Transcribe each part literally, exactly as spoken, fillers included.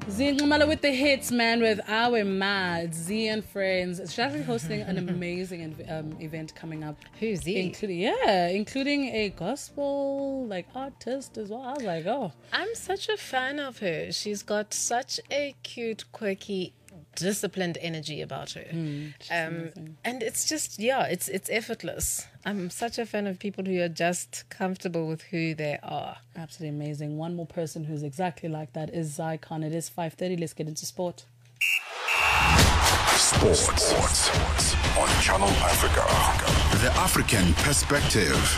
Z Nxumalo with the hits, man, with our mad Z and friends. She's actually hosting an amazing um, event coming up. Who's Z? Including, yeah, including a gospel like artist as well. I was like, oh. I'm such a fan of her. She's got such a cute, quirky, disciplined energy about her. Mm, um, and it's just, yeah, it's it's effortless. I'm such a fan of people who are just comfortable with who they are. Absolutely amazing. One more person who's exactly like that is Zycon. It is five thirty. Let's get into sport. Sports, sports, sports on Channel Africa. The African perspective.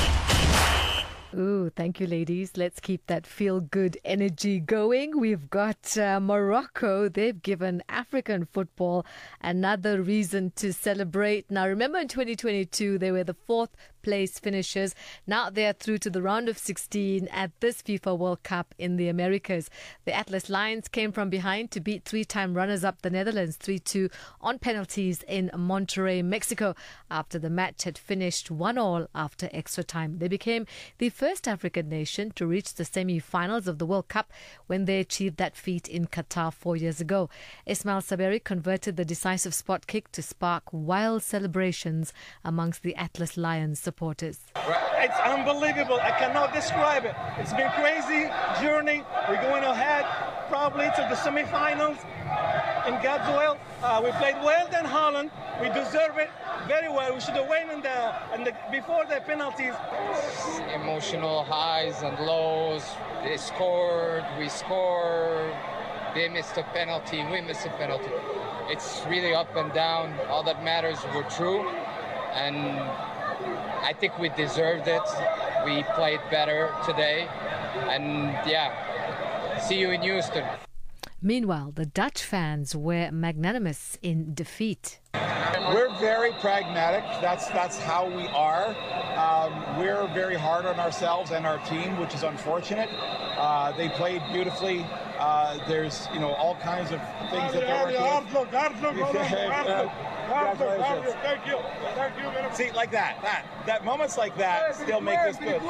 Ooh, thank you, ladies. Let's keep that feel-good energy going. We've got uh, Morocco. They've given African football another reason to celebrate. Now, remember in twenty twenty-two, they were the fourth place finishers. Now they are through to the round of sixteen at this FIFA World Cup in the Americas. The Atlas Lions came from behind to beat three-time runners-up the Netherlands three two on penalties in Monterrey, Mexico, after the match had finished one all after extra time. They became the first African nation to reach the semi-finals of the World Cup when they achieved that feat in Qatar four years ago. Ismail Saberi converted the decisive spot kick to spark wild celebrations amongst the Atlas Lions supporters. It's unbelievable. I cannot describe it. It's been a crazy journey. We're going ahead probably to the semi-finals in God's will. Uh, we played well than Holland. We deserve it very well. We should have won in the, in the before the penalties. Emotional highs and lows. They scored, we scored. They missed a penalty, we missed a penalty. It's really up and down. All that matters, we're true. And I think we deserved it. We played better today. And yeah, see you in Houston. Meanwhile, the Dutch fans were magnanimous in defeat. We're very pragmatic. That's that's how we are. Um, we're very hard on ourselves and our team, which is unfortunate. Uh, they played beautifully. Uh, there's you know all kinds of things that they're working with. Thank you. Thank you. See, like that, that, that moments like that still make this good.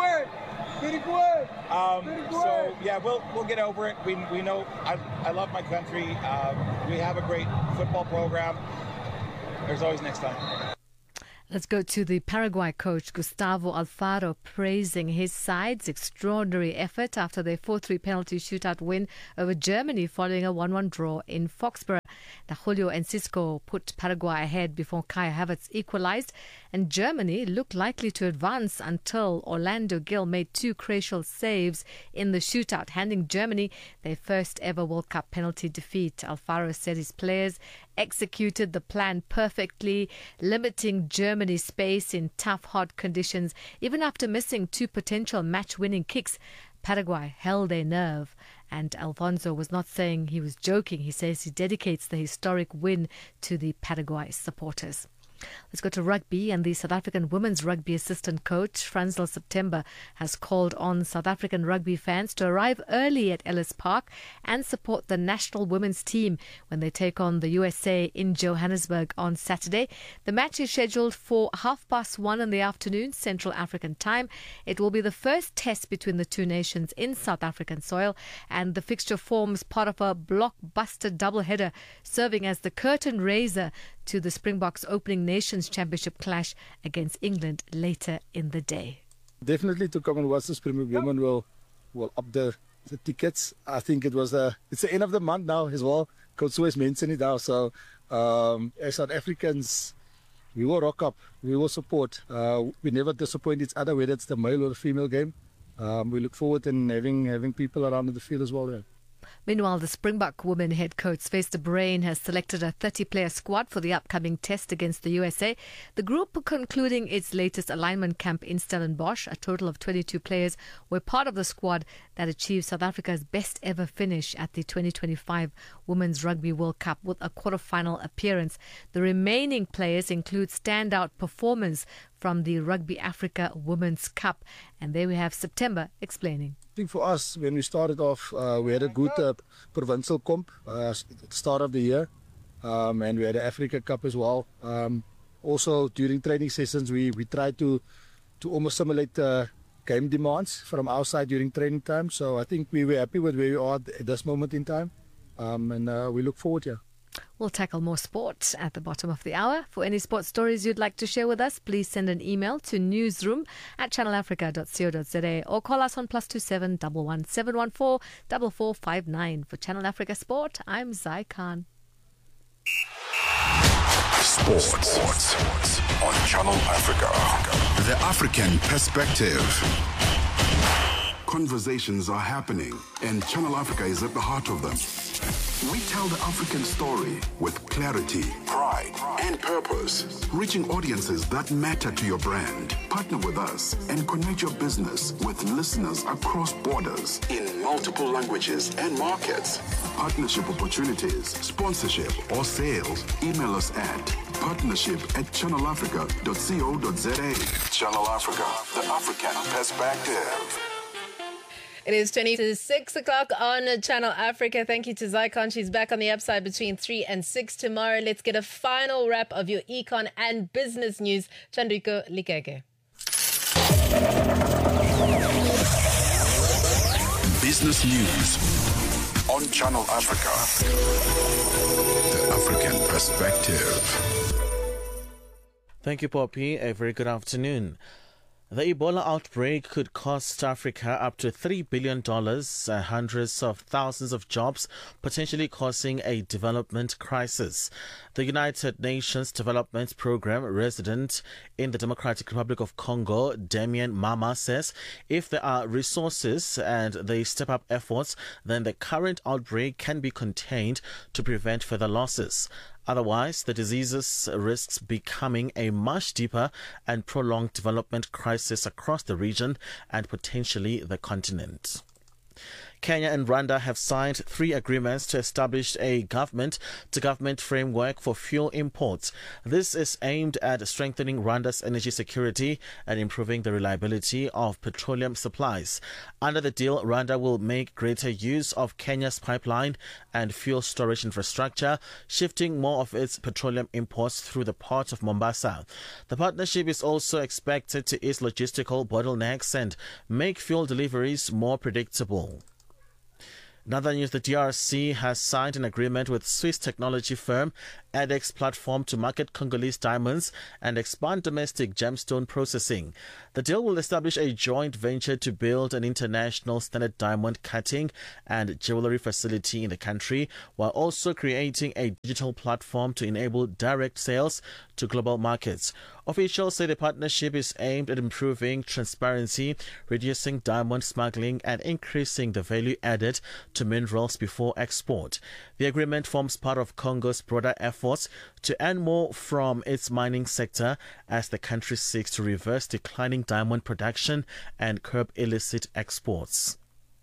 Um, so yeah, we'll we'll get over it. We we know I I love my country. Um, we have a great football program. There's always next time. Let's go to the Paraguay coach Gustavo Alfaro praising his side's extraordinary effort after their four three penalty shootout win over Germany following a one one draw in Foxborough. Now, Julio Enciso put Paraguay ahead before Kai Havertz equalized, and Germany looked likely to advance until Orlando Gil made two crucial saves in the shootout, handing Germany their first ever World Cup penalty defeat. Alfaro said his players executed the plan perfectly, limiting Germany's space in tough, hot conditions. Even after missing two potential match-winning kicks, Paraguay held their nerve, and Alfonso was not saying he was joking. He says he dedicates the historic win to the Paraguay supporters. Let's go to rugby, and the South African women's rugby assistant coach, Franzel September, has called on South African rugby fans to arrive early at Ellis Park and support the national women's team when they take on the U S A in Johannesburg on Saturday. The match is scheduled for half past one in the afternoon, Central African time. It will be the first test between the two nations in South African soil, and the fixture forms part of a blockbuster doubleheader, serving as the curtain raiser to the Springboks opening Nations Championship clash against England later in the day. Definitely to come and watch the Springbok women will will up the, the tickets. I think it was the it's the end of the month now as well. Coach Suez mentioned it now. So um, as South Africans, we will rock up. We will support. Uh, we never disappoint each other, whether it's the male or the female game. Um, we look forward to having having people around in the field as well. Yeah. Meanwhile, the Springbok women head coach Faith de Bruin has selected a thirty-player squad for the upcoming test against the U S A. The group concluding its latest alignment camp in Stellenbosch. A total of twenty-two players were part of the squad that achieved South Africa's best ever finish at the twenty twenty-five Women's Rugby World Cup with a quarter-final appearance. The remaining players include standout performance from the Rugby Africa Women's Cup. And there we have September explaining. I think for us, when we started off, uh, we had a good uh, provincial comp uh, at the start of the year, um, and we had the Africa Cup as well. Um, also, during training sessions, we, we tried to to almost simulate uh, game demands from our side during training time. So I think we were happy with where we are at this moment in time. um, and uh, we look forward here. We'll tackle more sport at the bottom of the hour. For any sports stories you'd like to share with us, please send an email to newsroom at channel africa dot co dot za or call us on plus two seven one one seven one four four four five nine. For Channel Africa Sport, I'm Zai Khan. Sports. Sports on Channel Africa. The African perspective. Conversations are happening, and Channel Africa is at the heart of them. We tell the African story with clarity, pride, and purpose, reaching audiences that matter to your brand. Partner with us and connect your business with listeners across borders in multiple languages and markets. Partnership opportunities, sponsorship, or sales. Email us at partnership at channel africa dot co dot za. Channel Africa, the African perspective. It is twenty to six o'clock on Channel Africa. Thank you to Zycon. She's back on the upside between three and six tomorrow. Let's get a final wrap of your econ and business news. Chandriko Likeke. Business news on Channel Africa. The African perspective. Thank you, Poppy. A very good afternoon. The Ebola outbreak could cost Africa up to three billion dollars, uh, hundreds of thousands of jobs, potentially causing a development crisis. The United Nations Development Programme resident in the Democratic Republic of Congo, Damien Mama, says if there are resources and they step up efforts, then the current outbreak can be contained to prevent further losses. Otherwise, the disease risks becoming a much deeper and prolonged development crisis across the region and potentially the continent. Kenya and Rwanda have signed three agreements to establish a government-to-government framework for fuel imports. This is aimed at strengthening Rwanda's energy security and improving the reliability of petroleum supplies. Under the deal, Rwanda will make greater use of Kenya's pipeline and fuel storage infrastructure, shifting more of its petroleum imports through the port of Mombasa. The partnership is also expected to ease logistical bottlenecks and make fuel deliveries more predictable. Another news, the D R C has signed an agreement with Swiss technology firm Adex Platform to market Congolese diamonds and expand domestic gemstone processing. The deal will establish a joint venture to build an international standard diamond cutting and jewelry facility in the country, while also creating a digital platform to enable direct sales to global markets. Officials say the partnership is aimed at improving transparency, reducing diamond smuggling, and increasing the value added to minerals before export. The agreement forms part of Congo's broader efforts to earn more from its mining sector as the country seeks to reverse declining diamond production and curb illicit exports.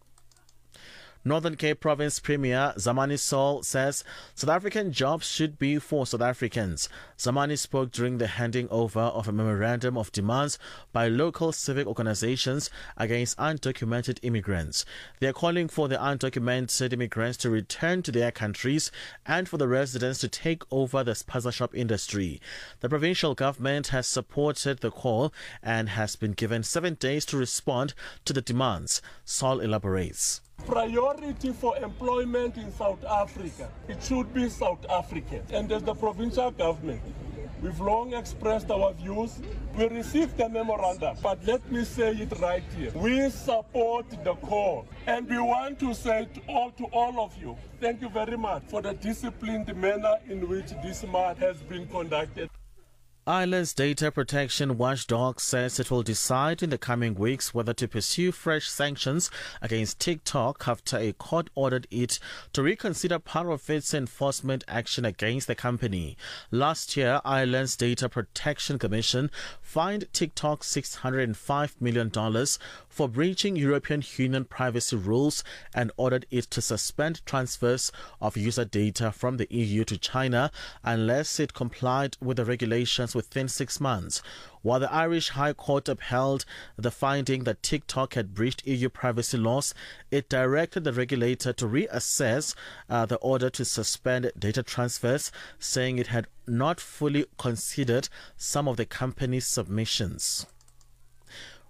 Northern Cape Province Premier Zamani Saul says South African jobs should be for South Africans. Zamani spoke during the handing over of a memorandum of demands by local civic organizations against undocumented immigrants. They are calling for the undocumented immigrants to return to their countries and for the residents to take over the spaza shop industry. The provincial government has supported the call and has been given seven days to respond to the demands. Saul elaborates. Priority for employment in South Africa, it should be South African. And as the provincial government, we've long expressed our views. We received the memorandum, but let me say it right here. We support the call, and we want to say to all, to all of you, thank you very much for the disciplined manner in which this march has been conducted. Ireland's data protection watchdog says it will decide in the coming weeks whether to pursue fresh sanctions against TikTok after a court ordered it to reconsider part of its enforcement action against the company. Last year, Ireland's Data Protection Commission fined TikTok six hundred five million dollars for breaching European Union privacy rules and ordered it to suspend transfers of user data from the E U to China unless it complied with the regulations within six months. While the Irish High Court upheld the finding that TikTok had breached E U privacy laws, it directed the regulator to reassess uh, the order to suspend data transfers, saying it had not fully considered some of the company's submissions.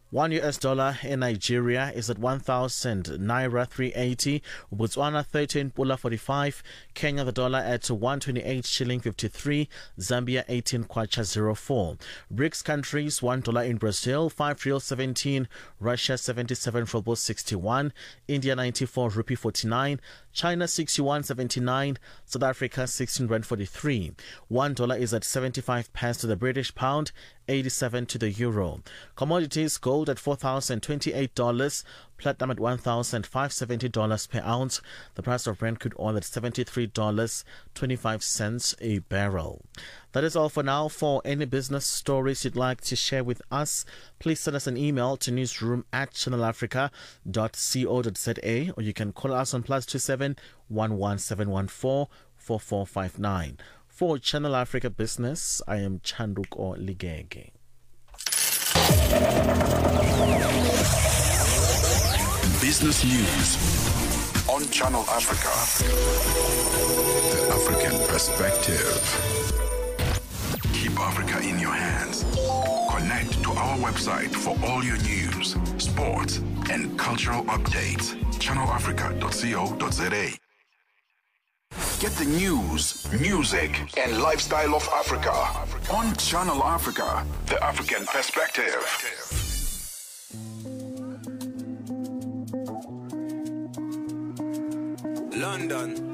One U S dollar in Nigeria is at one thousand naira three eighty, Botswana thirteen pula forty-five, Kenya the dollar at one twenty-eight shilling fifty-three, Zambia eighteen kwacha zero four. BRICS countries, one dollar in Brazil, five real seventeen, Russia seventy-seven ruble sixty-one, India ninety-four rupee forty-nine, China sixty-one seventy-nine, South Africa sixteen rand forty-three. One dollar is at seventy-five pence to the British pound, eighty-seven to the euro. Commodities: gold at four thousand twenty-eight dollars, platinum at one thousand five hundred seventy dollars per ounce, the price of Brent crude oil at seventy-three dollars and twenty-five cents a barrel. That is all for now. For any business stories you'd like to share with us, please send us an email to newsroom at channel africa dot co dot za, or you can call us on plus two seven one one seven one four four four five nine. For Channel Africa Business, I am Chanduko Ligege. Business News on Channel Africa. The African Perspective. Keep Africa in your hands. Connect to our website for all your news, sports, and cultural updates. channel africa dot co dot za. Get the news, music, and lifestyle of Africa on Channel Africa, the African Perspective. London.